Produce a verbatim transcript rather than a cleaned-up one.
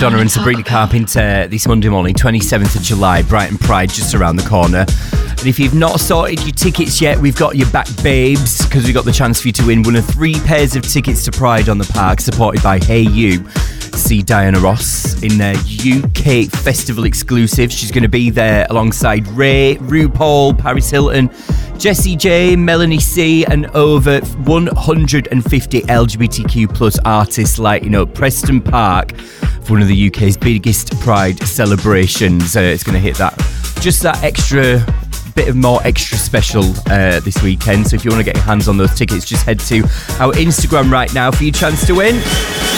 Madonna and Sabrina Carpenter this Monday morning, twenty-seventh of July, Brighton Pride just around the corner. And if you've not sorted your tickets yet, we've got your back, babes, because we've got the chance for you to win one of three pairs of tickets to Pride on the Park, supported by Hey You. See Diana Ross in their U K festival exclusive. She's going to be there alongside Ray, RuPaul, Paris Hilton, Jessie J, Melanie C, and over one hundred fifty L G B T Q plus artists lighting up Preston Park for one of the U K's biggest Pride celebrations. Uh, it's going to hit that, just that extra bit of more extra special uh, this weekend. So if you want to get your hands on those tickets, just head to our Instagram right now for your chance to win.